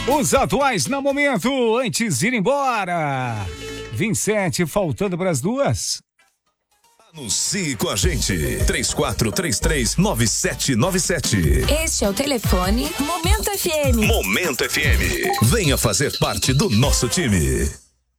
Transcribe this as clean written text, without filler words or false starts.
Os atuais na momento, antes de ir embora. 27, faltando para as 2. Anuncie com a gente. 3433-9797. Este é o telefone Momento FM. Momento FM. Venha fazer parte do nosso time.